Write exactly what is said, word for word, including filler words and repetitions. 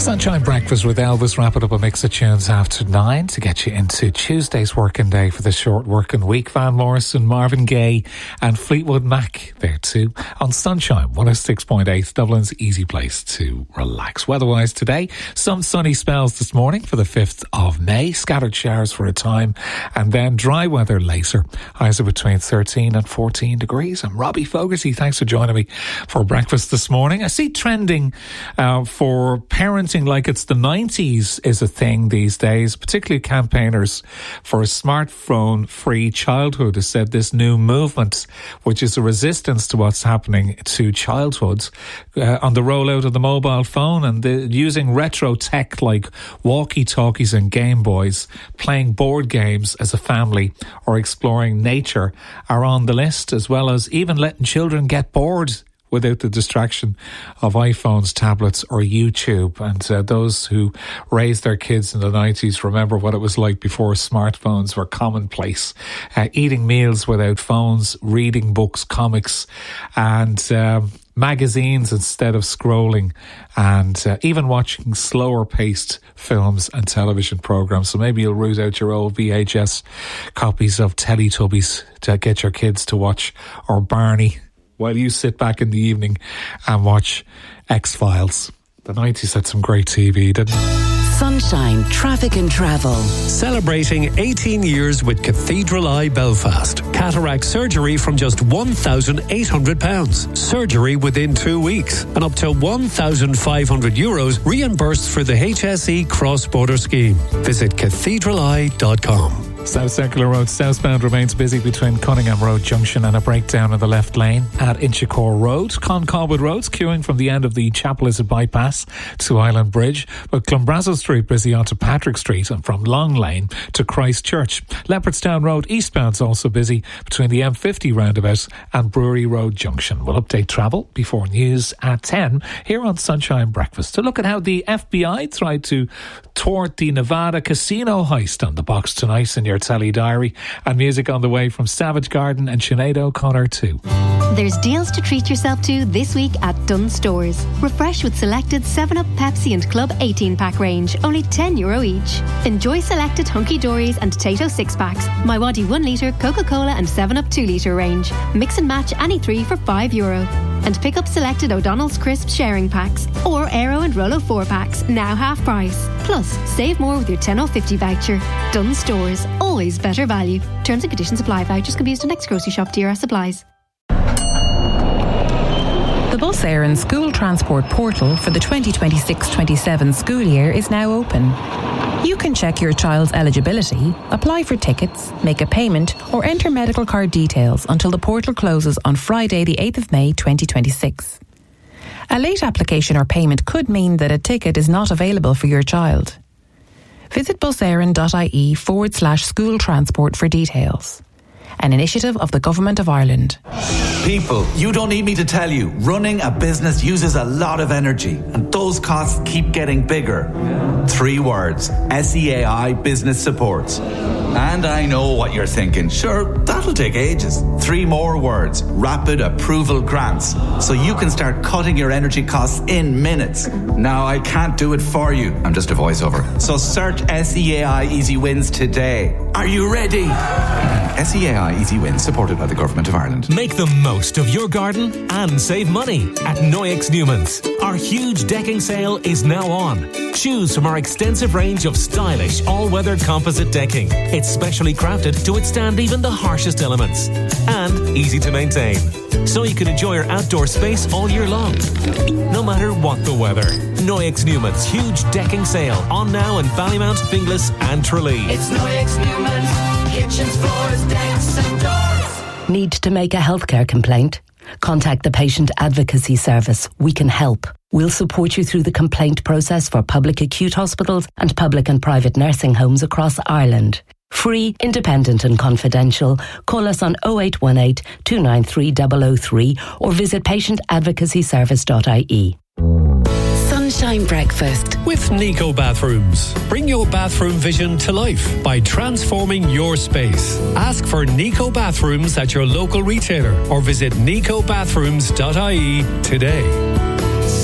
Sunshine Breakfast with Elvis, wrapping up a mix of tunes after nine to get you into Tuesday's working day for the short working week. Van Morrison, Marvin Gaye and Fleetwood Mac there too on Sunshine one oh six point eight, Dublin's easy place to relax. Weather-wise today, some sunny spells this morning for the fifth of May, scattered showers for a time and then dry weather later. Highs are between thirteen and fourteen degrees. I'm Robbie Fogarty. Thanks for joining me for breakfast this morning. I see trending uh, for parenting like it's the nineties is a thing these days, particularly campaigners for a smartphone-free childhood has said this new movement, which is a resistance to what's happening to childhoods uh, on the rollout of the mobile phone and the, using retro tech like walkie-talkies and Game Boys, playing board games as a family or exploring nature are on the list, as well as even letting children get bored without the distraction of iPhones, tablets or YouTube. And uh, those who raised their kids in the nineties remember what it was like before smartphones were commonplace. Uh, eating meals without phones, reading books, comics and um, magazines instead of scrolling, and uh, even watching slower paced films and television programs. So maybe you'll root out your old V H S copies of Teletubbies to get your kids to watch, or Barney, while you sit back in the evening and watch X-Files. The nineties had some great T V, didn't it? Sunshine, traffic and travel. Celebrating eighteen years with Cathedral Eye Belfast. Cataract surgery from just one thousand eight hundred pounds. Surgery within two weeks. And up to one thousand five hundred euros reimbursed for the H S E cross-border scheme. Visit cathedral eye dot com. South Circular Road southbound remains busy between Cunningham Road Junction and a breakdown in the left lane at Inchicore Road. Concobbed Road's queuing from the end of the Chapel Lizard bypass to Island Bridge, but Clonbrazo Street busy onto Patrick Street and from Long Lane to Christchurch. Leopardstown Road eastbound's also busy between the M fifty roundabout and Brewery Road Junction. We'll update travel before news at ten here on Sunshine Breakfast to look at how the F B I tried to thwart the Nevada casino heist on the box tonight in your telly diary, and music on the way from Savage Garden and Sinead O'Connor too. There's deals to treat yourself to this week at Dunnes Stores. Refresh with selected seven up, Pepsi and Club eighteen pack range, only ten euro each. Enjoy selected Hunky Dories and Tato six packs, My Waddy one litre, Coca-Cola and seven up two litre range. Mix and match any three for five euro. And pick up selected O'Donnell's Crisp sharing packs or Aero and Rolo four packs, now half price. Plus, save more with your ten oh fifty voucher. Dunnes Stores, always better value. Terms and conditions apply. Vouchers can be used at next grocery shop. D R S supplies. The Bus Éireann School Transport Portal for the twenty twenty-six twenty-seven school year is now open. You can check your child's eligibility, apply for tickets, make a payment or enter medical card details until the portal closes on Friday the eighth of May twenty twenty-six. A late application or payment could mean that a ticket is not available for your child. Visit buseireann.ie forward slash school transport for details. An initiative of the Government of Ireland. People, you don't need me to tell you, running a business uses a lot of energy and those costs keep getting bigger. Three words, S E A I Business Supports. And I know what you're thinking, sure, that'll take ages. Three more words, Rapid Approval Grants, so you can start cutting your energy costs in minutes. Now, I can't do it for you, I'm just a voiceover. So search S E A I Easy Wins today. Are you ready? S E A I Easy Wins, supported by the Government of Ireland. Make the most of your garden and save money at Noyex Newman's. Our huge decking sale is now on. Choose from our extensive range of stylish all-weather composite decking. It's specially crafted to withstand even the harshest elements and easy to maintain, so you can enjoy your outdoor space all year long, no matter what the weather. Noyex Newman's huge decking sale on now in Ballymount, Finglas and Tralee. It's Noyex Newman's, kitchens, floors, decks and doors. Need to make a healthcare complaint? Contact the Patient Advocacy Service. We can help. We'll support you through the complaint process for public acute hospitals and public and private nursing homes across Ireland. Free, independent and confidential. Call us on oh eight one eight, two nine three, zero zero three or visit patient advocacy service dot I E. Sunshine Breakfast with Nico Bathrooms. Bring your bathroom vision to life by transforming your space. Ask for Nico Bathrooms at your local retailer or visit nico bathrooms dot I E today.